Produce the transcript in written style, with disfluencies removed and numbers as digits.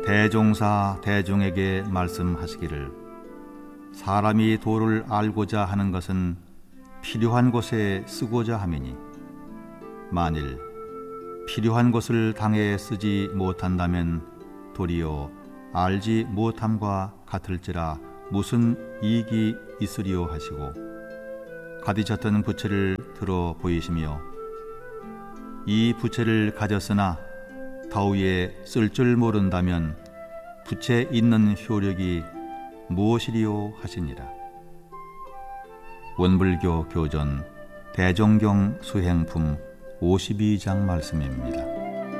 대종사 대종에게 말씀하시기를 사람이 도를 알고자 하는 것은 필요한 곳에 쓰고자 함이니 만일 필요한 곳을 당에 쓰지 못한다면 도리어 알지 못함과 같을지라 무슨 이익이 있으리요 하시고 가디졌던 부채를 들어 보이시며 이 부채를 가졌으나 더위에 쓸 줄 모른다면 부채 있는 효력이 무엇이리요 하시니라. 원불교 교전 대종경 수행품 52장 말씀입니다.